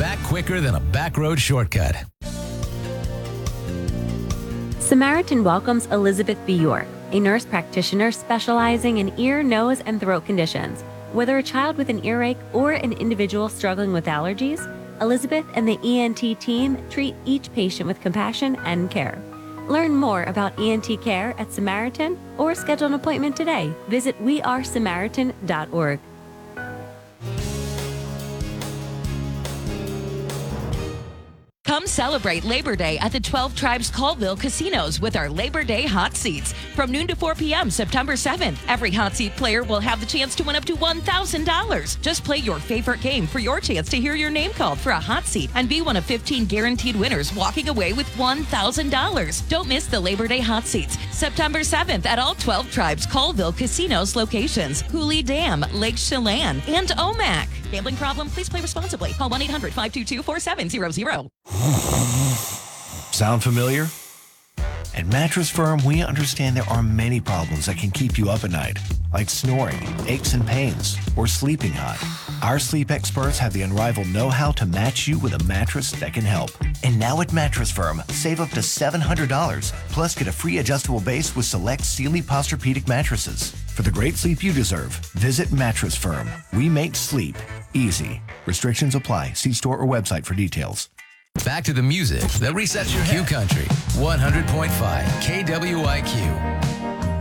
back quicker than a back road shortcut. Samaritan welcomes Elizabeth B. York, a nurse practitioner specializing in ear, nose, and throat conditions. Whether a child with an earache or an individual struggling with allergies, Elizabeth and the ENT team treat each patient with compassion and care. Learn more about ENT care at Samaritan or schedule an appointment today. Visit wearesamaritan.org. Come celebrate Labor Day at the 12 Tribes Colville Casinos with our Labor Day hot seats. From noon to 4 p.m. September 7th, every hot seat player will have the chance to win up to $1,000. Just play your favorite game for your chance to hear your name called for a hot seat and be one of 15 guaranteed winners walking away with $1,000. Don't miss the Labor Day hot seats, September 7th at all 12 Tribes Colville Casinos locations, Cooley Dam, Lake Chelan, and Omak. Gambling problem? Please play responsibly. Call 1-800-522-4700. Sound familiar? At Mattress Firm, we understand there are many problems that can keep you up at night, like snoring, aches and pains, or sleeping hot. Our sleep experts have the unrivaled know-how to match you with a mattress that can help. And now at Mattress Firm, save up to $700, plus get a free adjustable base with select Sealy Posturepedic mattresses. For the great sleep you deserve, visit Mattress Firm. We make sleep easy. Restrictions apply. See store or website for details. Back to the music that resets your Q Country 100.5 KWIQ.